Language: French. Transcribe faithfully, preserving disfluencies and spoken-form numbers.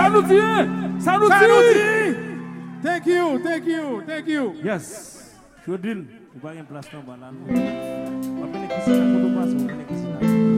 Saluti. Saluti. Saluti. Thank you, thank you, thank you. Yes. Chodil, vous avez un place dans le balan. Vous avez une question à vous passer, vous avez une question.